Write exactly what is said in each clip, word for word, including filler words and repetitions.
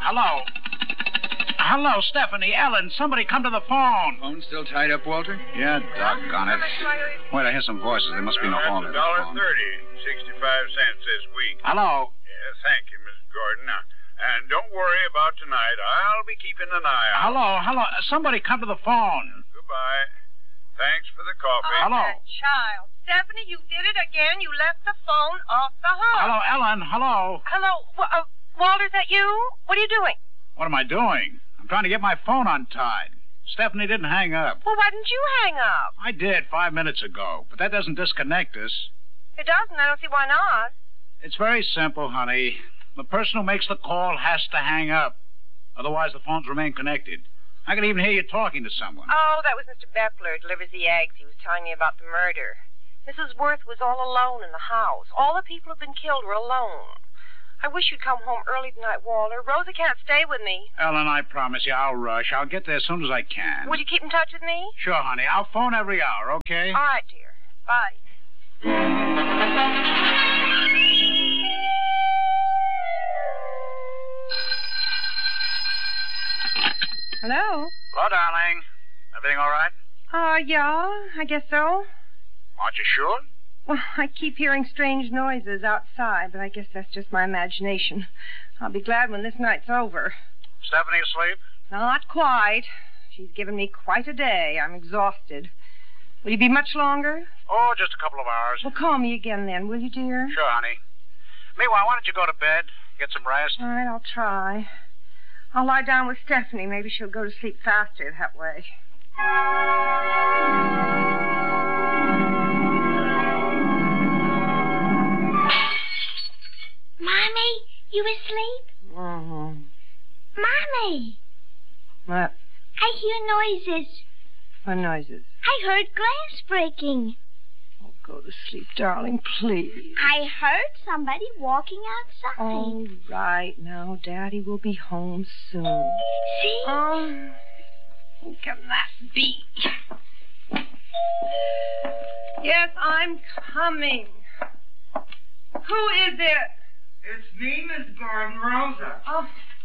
Hello? Hello, Stephanie, Ellen. Somebody come to the phone. Phone still tied up, Walter? Yeah, doggone it. Wait, I hear some voices. There must be no phone in the phone. one dollar thirty, sixty-five cents this week. Hello? Yeah, thank you, Miss Gordon. Now, and don't worry about tonight. I'll be keeping an eye out. Hello, hello. Somebody come to the phone. Goodbye. Thanks for the coffee. Oh, Hello. that child. Stephanie, you did it again. You left the phone off the hook. Hello, Ellen. Hello. Hello. W- uh, Walter, is that you? What are you doing? What am I doing? I'm trying to get my phone untied. Stephanie didn't hang up. Well, why didn't you hang up? I did five minutes ago, but that doesn't disconnect us. It doesn't. I don't see why not. It's very simple, honey. The person who makes the call has to hang up. Otherwise, the phones remain connected. I can even hear you talking to someone. Oh, that was Mister Beppler, delivers the eggs. He was telling me about the murder. Missus Worth was all alone in the house. All the people who've been killed were alone. I wish you'd come home early tonight, Walter. Rosa can't stay with me. Ellen, I promise you, I'll rush. I'll get there as soon as I can. Will you keep in touch with me? Sure, honey. I'll phone every hour, okay? All right, dear. Bye. Hello? Hello, darling. Everything all right? Uh, yeah, I guess so. Aren't you sure? Well, I keep hearing strange noises outside, but I guess that's just my imagination. I'll be glad when this night's over. Stephanie asleep? Not quite. She's given me quite a day. I'm exhausted. Will you be much longer? Oh, just a couple of hours. Well, call me again then, will you, dear? Sure, honey. Meanwhile, why don't you go to bed? Get some rest? All right, I'll try. I'll lie down with Stephanie. Maybe she'll go to sleep faster that way. Mommy, you asleep? Mm-hmm. Mommy, What? I hear noises. What noises? I heard glass breaking. Oh, go to sleep, darling, please. I heard somebody walking outside. All right, now, Daddy will be home soon. See? Oh, who can that be? Yes, I'm coming. Who is it? It's me, Miss Gordon, Rosa. Oh.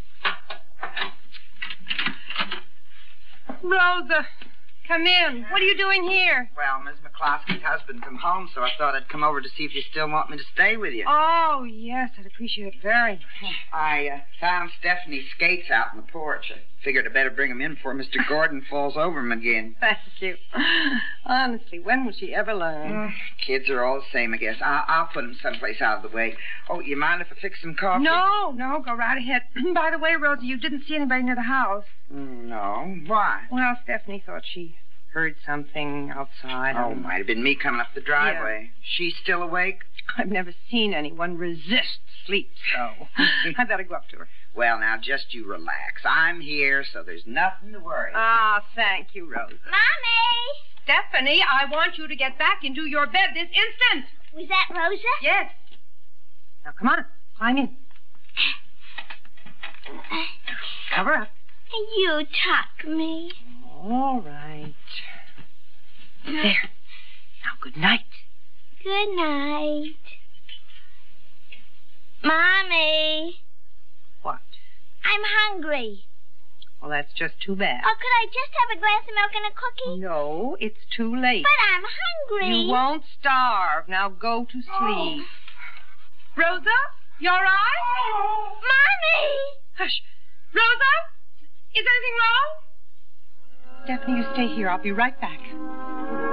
Rosa, come in. What are you doing here? Well, Miss McCloskey's husband come home, so I thought I'd come over to see if you still want me to stay with you. Oh, yes, I'd appreciate it very much. I uh, found Stephanie's skates out on the porch. I figured I'd better bring them in before Mister Gordon falls over them again. Thank you. Honestly, when will she ever learn? Mm, kids are all the same, I guess. I'll, I'll put them someplace out of the way. Oh, you mind if I fix some coffee? No, no, go right ahead. By the way, Rosa, you didn't see anybody near the house. Mm, no. Why? Well, Stephanie thought she heard something outside. Oh, might have been me coming up the driveway. Yeah. She's still awake? I've never seen anyone resist sleep so. I better go up to her. Well, now, just you relax. I'm here, so there's nothing to worry about. Ah, thank you, Rosa. Mommy! Stephanie, I want you to get back into your bed this instant. Was that Rosa? Yes. Now, come on. Climb in. Cover up. You tuck me. All right. There. Now, good night. Good night. Mommy, What? I'm hungry. Well, that's just too bad. Oh, could I just have a glass of milk and a cookie? No, it's too late. But I'm hungry. You won't starve. Now go to sleep. Oh. Rosa, you all right? Oh. Mommy! Hush. Rosa, is anything wrong? Stephanie, you stay here. I'll be right back.